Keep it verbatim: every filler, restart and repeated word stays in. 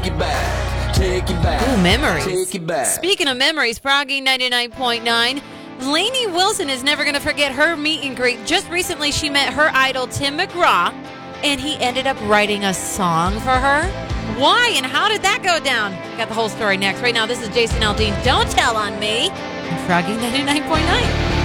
it back, take it back. Ooh, memories. Take it back. Speaking of memories, Froggy ninety-nine point nine. Lainey Wilson is never going to forget her meet and greet. Just recently, she met her idol, Tim McGraw, and he ended up writing a song for her. Why and how did that go down? Got the whole story next. Right now, this is Jason Aldean. Don't Tell on Me. And Froggy ninety-nine point nine.